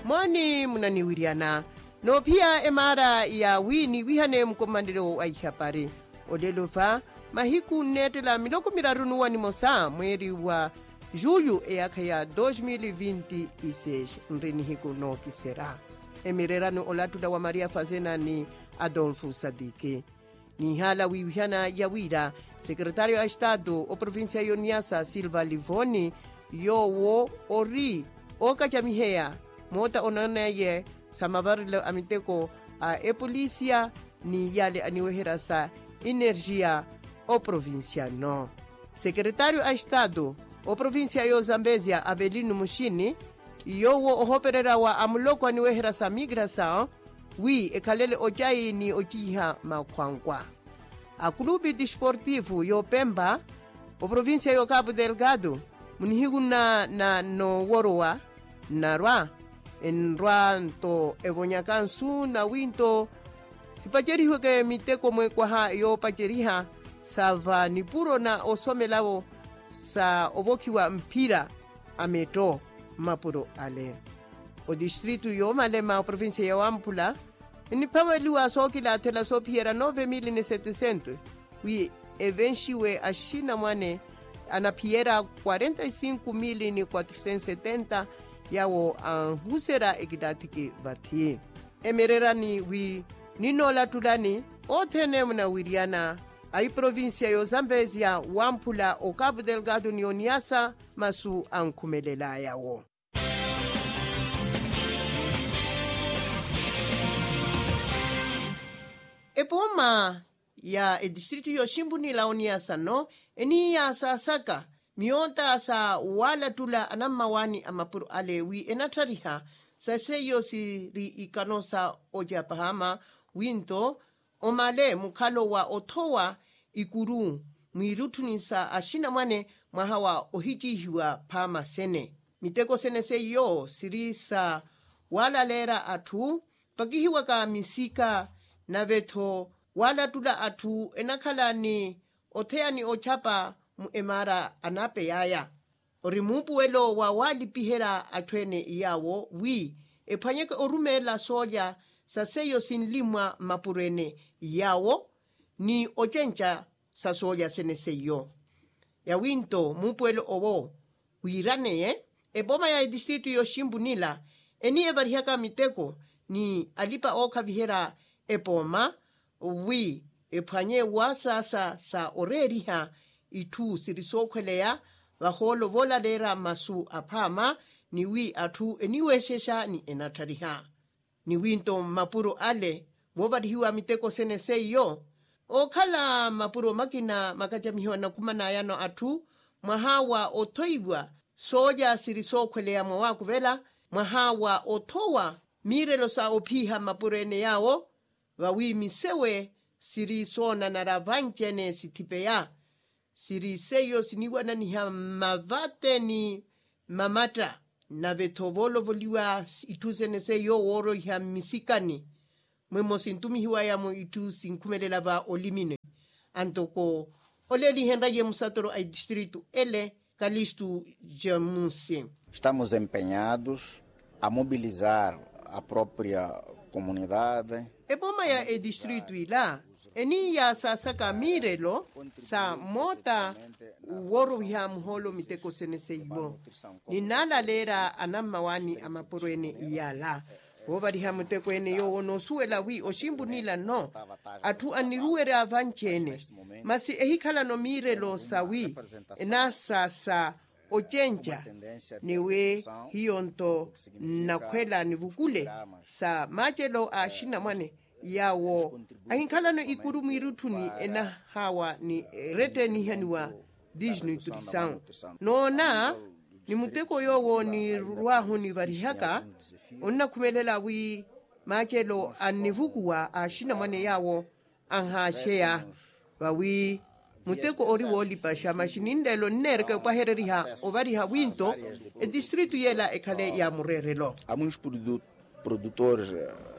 Mwani munaniwiriana. No pia emara ya wini wihane mkomandiro aihapari. Odelufa mahiku netela miloko mirarunu wani mosa mweri wa julho eakaya 2026 nrini hiku no kisera. Emirerano olatula wa Maria Fazena ni Adolfo Sadiki. Ni hala wihana yawira, Secretario a Estado o Província Ioniasa Silva Livoni, yowo ori o kachamihea, mota onanaye samabarilo amiteko a polícia ni yale aniwehera sa energia o provinciano. Secretario a Estado o Província yo Zambésia Abelino Mushini, yowo ohoperera wa amuloko aniwehera sa migração, wi ekalele ojai ni ojiha makwangwa. A Clube Desportivo yo Pemba, o Província yo Cabo Delgado, munihigu na no worowa, na rwa, en rwa to ebonyakansu na winto, sipacherihu ke miteko mwekwaha yo pacheriha, sava nipuro na osomelawo sa ovokiwa mpira ameto mapuro ale. O distrito yo malema o Província ya Wampula, ni pamaliwa soki la tela sopiera 9.700, wi evenchiwe ashina mwane anapiera 45.470 yawo husera ekidatiki batie. Emerera ni wi nino latulani otene mna wiriana ai provincia yo Zambésia Wampula o Cabo Delgado ni Oniasa masu ankumelela yawo. Epoma ya distrito yo Shimbunila Oniasa no eni ya sasaka mionta sa wala tula anamawani amapuru ale wi enatariha sa seyo siri ikanosa oja pahama winto omale mukalo wa otowa ikuru mwirutunisa ashina mwane mwahawa ohijihiwa pama sene miteko sene seyo sirisa wala lera atu pakihiwa ka misika na veto wala tula atu enakala ni otea ni ochapa mu emara anape yaya. Orimupu welo wa wali pihera atwene iyawo wi epanyeke orumela soja sa seyo sinlimwa mapurene iyawo ni ochencha sa soja sene seyo. Ya winto mupuelo owo wirane eboma ya distrito yo Shimbunila eni evarihaka miteko ni alipa oka vihera epoma wi epanye wasasa sa oreriha itu sirisokwelea vaholo vola lera masu apama ni wi atu eniweshesha ni enatariha ni winto mapuro ale vovarihiwa miteko sene seyo okala mapuro makina makachamihiwa na kumana yano atu mwahawa otoiwa soja sirisokwelea mwawaku vela mwahawa otowa mirelo sa opiha mapurene yawo vawi misewe siri sona na ravanchene sitipeya siri seyo siniwana ni mavate ni mamata na vetovolo voliwa ituzene seyo woro ya misikani mwemo sintumi hiwa ya mo itu sinkumelela va olimine antoko oleli henda ye musatoro ai distrito ele Calisto Jamusi. Estamos empenhados a mobilizar a própria comunidade. Eboma ya distrito ila eni ya sasaka mirelo sa mota woro ya muholo miteko sene seibo ni nala lera anamawani amapurene iyala wobari ha miteko ene yo ono suela wi Oshimbunila no atu aniruere avanchene masi ehikala no mirelo sawi enasa sa ochenja niwe hionto na kwela nivukule sa majelo a shina mwane yawo ahinkala no ikuru mirutuni ena hawa ni rete ni haniwa disnutrition no na ni muteko yowo ni ruahu ni varihaka onna kumelela wi majelo anivukuwa a shina mwane yawo anhashea wawi muteko ori woli pasha mashinindelo nerke kwa hereriha ovariha winto distrito yela ekale ya murerelo. Há muitos produtores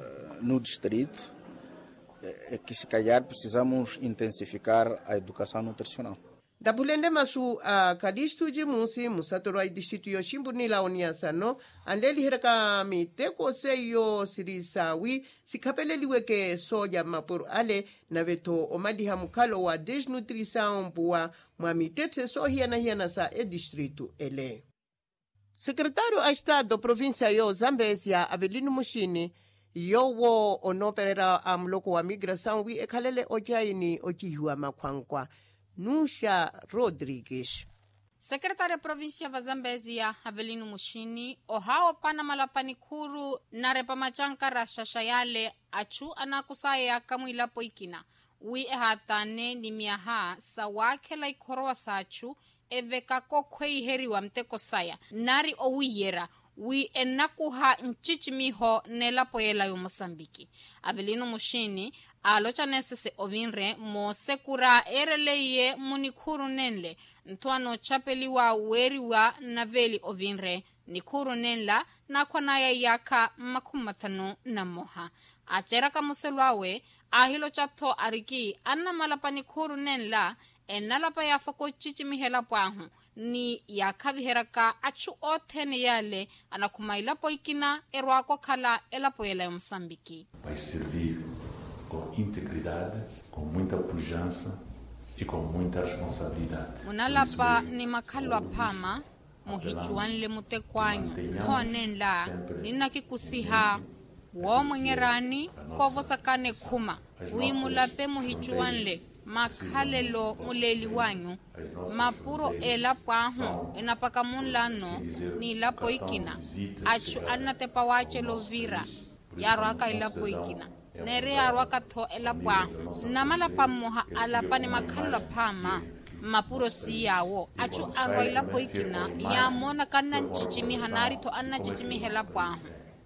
no distrito que se calhar precisamos intensificar a educação nutricional. Dapulende masu kadistu jimusi musatoro ai distritu yo shimbunila oniasa no andeli hiraka miteko seyo sirisawi sikapeleliwe ke soja mapuru ale na veto omaliha mukalo wa desnutrição bua mwa mitete so hiana sa e distritu ele. Secretário a Estado província yo Zambésia Avelino Mushini yowo onoperera amloko wa migração wi ekhalele ojaini ojihiwa makwankwa Nusha Rodrigues. Sekretari ya provinsia va Zambésia Avelino Mushini ohao pana malapani kuru na repamachankara shashayale achu anakusaya kamwilapo ikina wi ehatane ni miaha sawakela ikorowa sachu eveka kokwei heriwa mteko saya nari owiyera wi enakuha nchichimiho nelapo yela yo Mosambiki. Avelino Mushini alocha nesese ovinre mo sekura ereleye munikuru nenle ntuano chapeliwa weriwa naveli ovinre nikuru nenla na kwanaya yaka makumatano na moha. Achera kamuselwawe ahilo chato ariki anna malapa nikuru nenla enalapa yafako chichimihela pwahu ni yakaviheraka achu otene yale anakumailapo ikina erwako kala elapo yela ya Mosambiki. Vai servir com integridade, com muita pujança e com muita responsabilidade. Munalapa ni makalwa pama muhichuanle mutekwanyu thonenla ninakikusiha wo mwengerani kovosakane khuma wimulape muhichuanle makhalelo muleli wanyu mapuro ela pwahu enapaka munlano ni lapo ikina achu anatepa wache lovira yarwaka ilapo ikina nere yarwaka tho ela pwahu namalapa moha alapa ni makhalwa pama mapuro si yawo achu arwa ilapo ikina ya mona kana nchichimi hanari to anna chichimi hela pwahu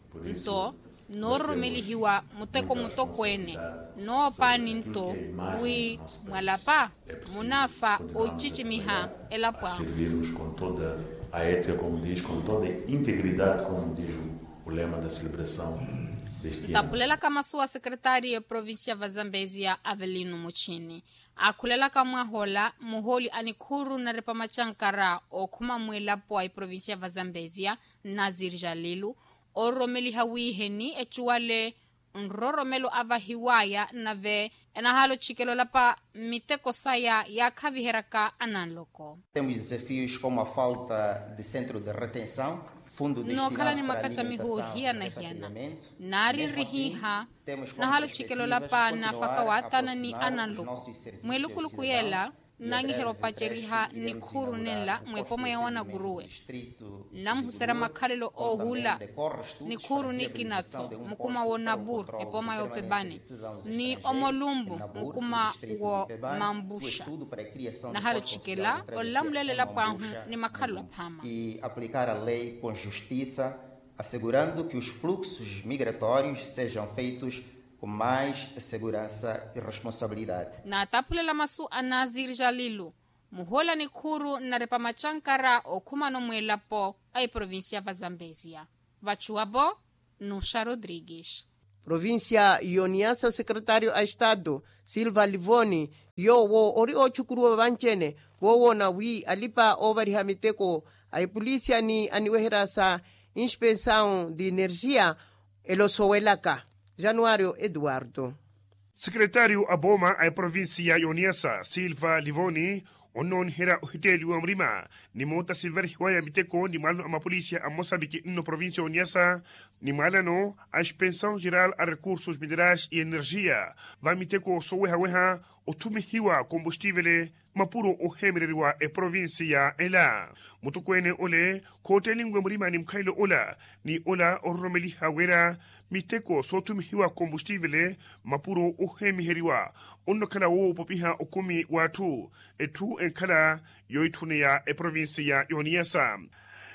nto norumelihiwa muteko mutokwene no paninto wi mwalapa munafa ochichimiha elapwa servirmos com toda a ética, como diz, com toda a integridade, como diz o lema da celebração deste ano. Tapulela kama sua sekretari ya província va Zambésia Avelino Muchini akulela kama hola muholi anikuru na repamachankara okuma mwelapo ai província va Zambésia Nazir Jalilu oromeli hawiheni echuale nroromelo avahiwaya nave enahalo chikelo lapa miteko saya yakaviheraka ananloko. Temos desafios como a falta de centro de retenção, fundo destinado para alimentação e arrependimento. Nari rihiha nahalo chikelo lapa nafakawata nani ananloko. Mwelukulukuyela nangihero pacheriha ni kuru nenla mwepoma ya wana guruwe namhusera makhalelo ohula ni kuru ni kinatho mukuma wo nabur epoma yo pebane ni omolumbu mukuma wo mambusha na halo chikela olamlele la pwahu ni makhalo pama e aplicar a lei com justiça assegurando que os fluxos migratórios sejam feitos com mais segurança e responsabilidade. Na tapulela masu Nazir Jalilu, muhola ni kuru na repamachankara okuma no mwelapo ai província va Zambésia. Vachuabo, Nusha Rodrigues. Província Ioniasa secretário a Estado Silva Livoni yo wo ori ochukuru banchene wo na wi alipa over hamiteko ai polícia ni aniweherasa inspeção de energia elosowelaka. Januário Eduardo. Secretário Aboma a província Ioniasa Silva Livoni onon hera hoteli wa mrima ni mota silver hiwaya miteko ni malo ama polícia a Moçambique no província Ioniasa ni malano a inspeção geral a recursos minerais e energia va miteko so weha otumi hiwa combustível mapuro o hemereriwa e província ela mutukwene ole hoteli ngwe mrima ni mkailo ola ni ola oromeli hawera miteko sotumi hiwa combustível mapuro o hemiheriwa onno kala wo popiha okumi watu etu enkala yoituneya e província Ioniasa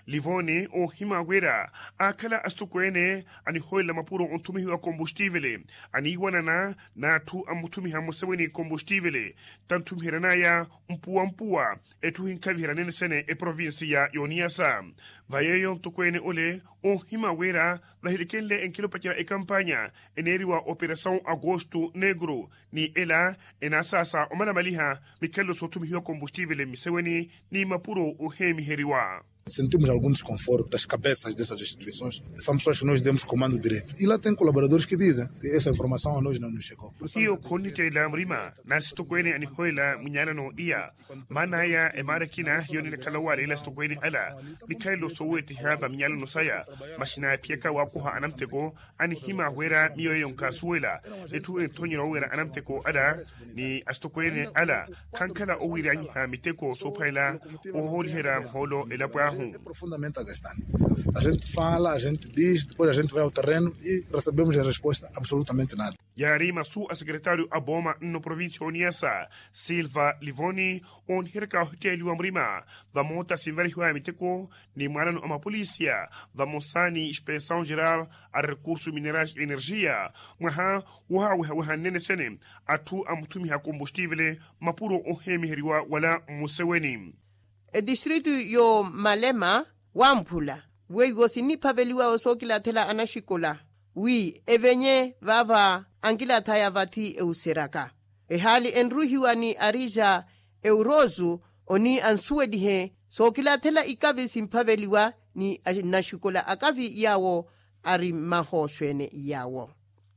Livoni o Himawera akala astukwene ani hoila mapuro ontumihiwa combustível ani iwanana na tu amutumiha museweni combustível tantumhiranaya mpua etuhinkavihiranene sene e provincia Yoniasa vayeyon tukwene ole o Himawera vahirikenle enkilopatira e campaña eneriwa operação Agosto Negro ni ela enasasa omanamaliha mikelo sotumihiwa combustível miseweni ni mapuro o hemiheriwa. Sentimos algum desconforto das cabeças dessas instituições. São pessoas que nós demos comando direto. E lá tem colaboradores que dizem que essa informação a nós não nos chegou. Iyo konite la mrima na stokwene ani hoila munyana no ia manaya e marakina yoni na kalawari la stokwene ala mikailo soweti haba mnyala no saya mashina pieka wakuha anamteko ani hima wera miyo yonka suela etu entonyiro wera anamteko ala ni astokwene ala kankala owiri anyi ha miteko sopaila o holhera holo elapwa É profundamente agastante. A gente fala, a gente diz, depois a gente vai ao terreno e recebemos a resposta absolutamente nada. Yarima su a secretário Aboma no província Oniasa, Silva Livoni, on hirka hotelu amrima, vamota sinverihua miteko, ni malano ama polícia, vamosani inspeção geral a recursos minerais e energia, maha waha nene sene, atu amutumiha combustível, mapuro ohemi heriwa wala museweni. E distritu yo Malema Wamphula wego siniphaveliwa osokila thela anashikola wi evenye vava angila thaya vathi euseraka ehali enruhiwani arija eurozu oni ansuedihe sokila thela ikavi simphaveliwa ni nashikola akavi yawo ari mahoshwene yawo.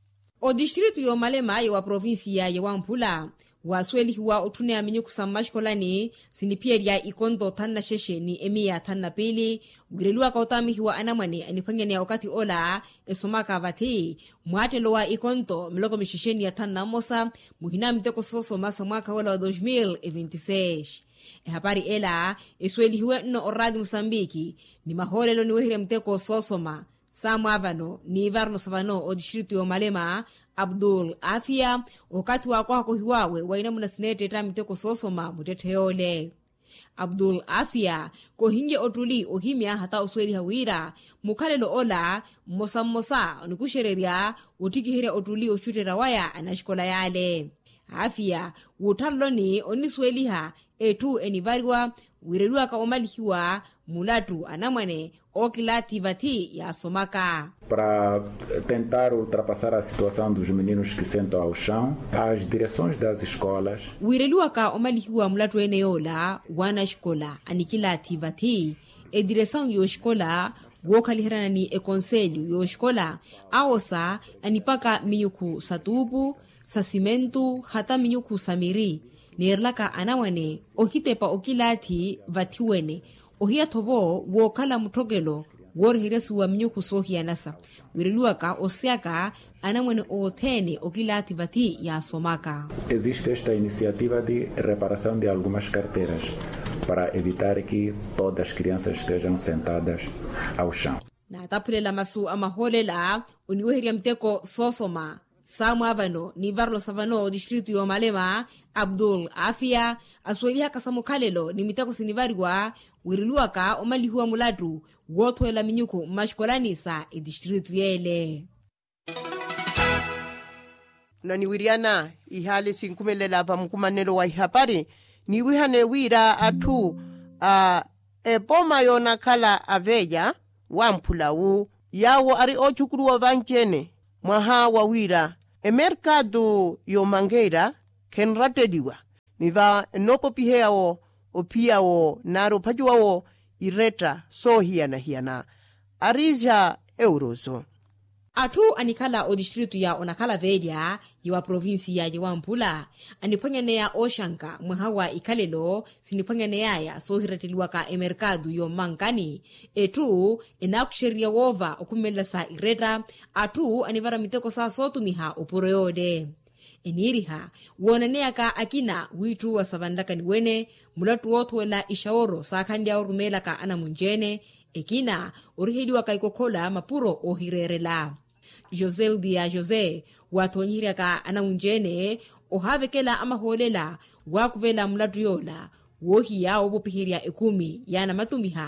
O distritu yo Malema yo wa provinsia ya Wamphula waswelihiwa otune aminyu kusamashkolani sinipieria ikondo tanna sheshe ni emia tanna pili wirelua kautamihiwa anamane anipangene ya wakati ola esomaka vati mwatelowa ikondo mloko mishisheni ya tanna mosa muhina miteko soso masa mwaka ola wa 2026. Habari ela eswelihiwe no oradi Mosambiki ni maholelo ni wehire mteko sosoma Samu avano ni varno savano o distritu yo Malema Abdul Afia wakati wako hiwawe waina muna sinete tamiteko sosoma muteteole. Abdul Afia kohinge otuli ohimia hata usweli hawira mukalelo ola mosa nikushereria utikihire otuli ochute rawaya anashikola yale. Afia wutaloni onisweliha etu enivariwa wirelua ka omalihiwa mulatu anamane okilati vati ya somaka. Para tentar ultrapassar a situação dos meninos que sentam ao chão, as direções das escolas wirelua ka omalihiwa mulatu eneola wana escola anikilati vati e direção yo escola wokalihirana ni e conselho yo escola aosa anipaka minyuku satubu sasimentu hata minyuku samiri nirlaka anawane ohitepa okilati vatiwene ohia tovo wokala mutogelo worhiresu wa minyuku sohia nasa wiriluaka osiaka anamwane othene okilati vati ya somaka. Existe esta iniciativa de reparação de algumas carteiras para evitar que todas as crianças estejam sentadas ao chão. Na tapulela masu amaholela uniwehiria mteko sosoma Samu avano ni varlo savano distritu yo Malema Abdul Afia asweliha kasamukalelo ni miteko sinivariwa wiriluaka omalihuwa mulatu wotwela minyuku mashkolanisa e distritu yele. Na niwiriana ihali sinkumelela pa mkumanelo wa ihapari niwihane wira atu epoma yona kala aveja Wamphula yawo ari ochukuru wa vanchene mwaha wawira emerkado yo Mangueira kenratediwa niva nopo piheao opiao naro pajuao ireta so hiana arija eurozo. Atu anikala o distritu ya onakala vedia yiwa provinsia ya Wamphula anipangene ya oshanka mwahawa ikalelo sinipangene ya sohiratiliwa ka emerkado yo Mankani etu enakusheria wova okumela sa ireta atu anivara miteko sa sotumiha oporoyode. Eniriha wonanea ka akina witu wa savandaka niwene mulatu wotwela ishaoro sa kandi ya orumela ka anamunjene ekina orihediwa ka ikokola mapuro ohirerela. Joseldia Jose watonyira ka anamunjene ohavekela amaholela wakuvela mulatu yola wohiya obupihiria 10 yana matumiha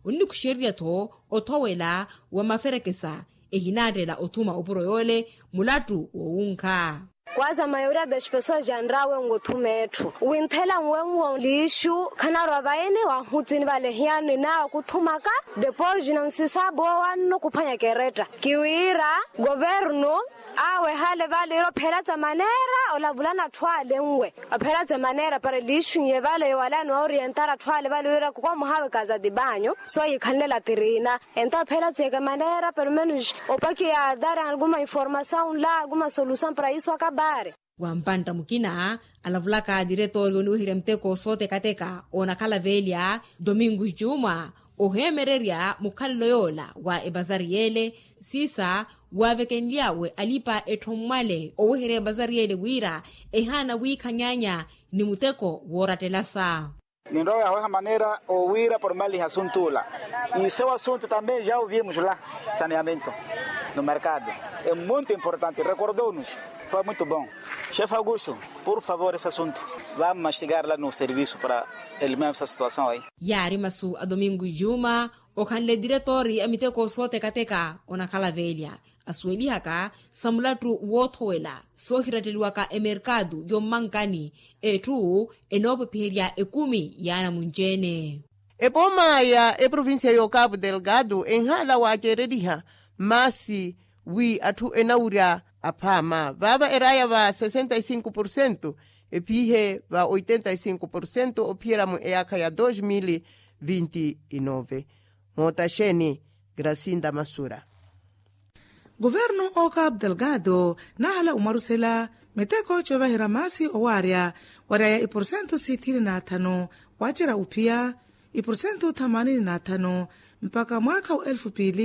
unni kusheria to othowela wa maferekesa ehinatela othuma oporoyole mulatu wounka. Kwanza mayoria das pessoas jandrawe ngothumethu winthela ngwengo lishu kana rabaene wa hutini vale hiani na kuthumaka depois na nsisabo wano kuphanya kereta kiwira governo awe hale vale ro phela manera ola bulana thwale ngwe phela manera para lishu nye vale wala no orientara thwale vale ira kwa muhawe kaza di banyo so yikhanela tirina enta phela tseka manera per menos opaki ya dara alguma informação lá alguma solução para isso bare. Wampanta mukina alavulaka diretorio nuhire mteko sote kateka ona kalavelia Domingos Juma ohemereria mukhalilo yola wa ebazariele sisa wavekenliawe alipa ethomwale ohere bazariele wira ehana wikhanyanya ni muteko woratelasa. Nindoa ya maneira ouvir por mal assunto lá. E o seu assunto também já ouvimos lá, saneamento no mercado. É muito importante, recordou-nos, foi muito bom. Chefe Augusto, por favor, esse assunto, vamos mastigar lá no serviço para eliminar essa situação aí. Yari masu a Domingos Juma, o kanle diretori amiteko sote kateka ona kalavelia. Asueli haka samulatu wothowela sohirateliwaka emerkadu yomankani etu enopo piheria ekumi yana munjene. Eboma ya província yo Cabo Delgado enhala wa kerediha masi wi atu enauria apama vava eraya va 65% epihe va 85% opieramo eaka ya 2029. Motasheni Gracinda Masura. Governo o Cabo Delgado nahala umarusela meteko chova hiramasi owaria waria iporcento 65 wachira upia iporcento 85 mpaka mwaka wa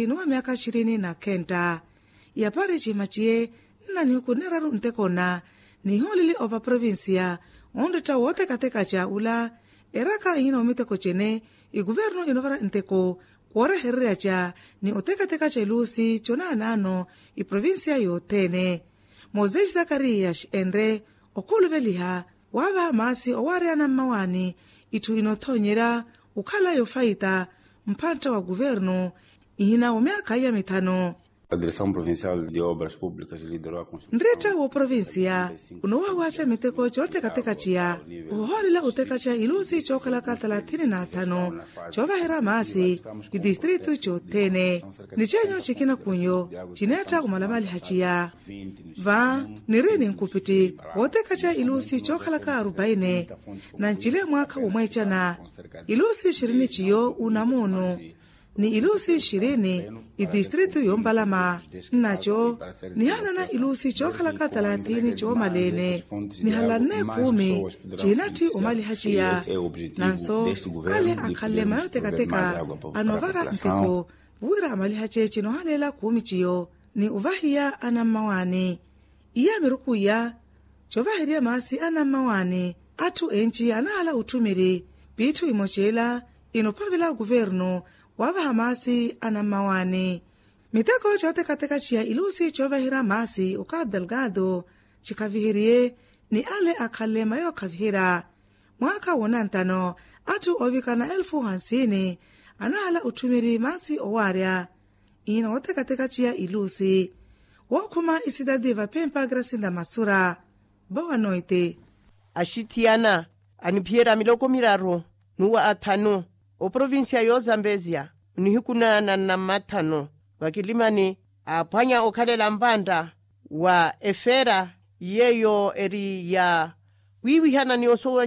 2029 yapari chimachie nani hukuneraru ntekona ni holili ova provincia ondeta wote kateka cha ula eraka ino miteko chene governo inovara nteko Wara herreacha ni oteka cha ilusi chona nano provincia yotene. Moses Zakarias enre okuluveliha waba masi oware ana mawani itu inotonyera ukala yofaita mpanta wa governo ihina omeaka ya mitano. A Direção Provincial de Obras Públicas liderou a construção. Ndreta wa provincia unowa wacha miteko chote kateka chia uholila uteka cha ilusi chokala ka 35 chova hera masi distrito chotene nichenyo chikina kunyo chineta kumalamali hachia va nireni nkupiti woteka cha ilusi chokala ka 40 na nchile mwaka umwechana ilusi 20 chiyo unamono ni ilusi 20 distrito yombalama nacho ni hanana ilusi chokalaka 30 chomalene ni halane 10 chinati umali hachia nanso ale akalle mayote kateka anovara nteko wira amali hache chino halela 10 chiyo ni uvahia anamawani iya mirukuya chovahiria masi anamawani atu enchi anahala utumiri bitu imochela inopavila governo wava hamasi anamawani. Miteko chote kateka chia ilusi chovahira masi o Cabo Delgado chikavihirie ni ale akale mayo kavihira. Mwaka wonantano atu ovikana 50,000 anahala utumiri masi owaria. Ina wote kateka chia ilusi. Wakuma isidadiva pempa Gracinda Masura. Bawa noite. Ashitiana anipiera miloko miraro nuwa atano. O provincia yo Zambezia unihikuna na matano wakilimani apanya okalela mbanda wa efera yeyo eri ya wiwihana ni osowa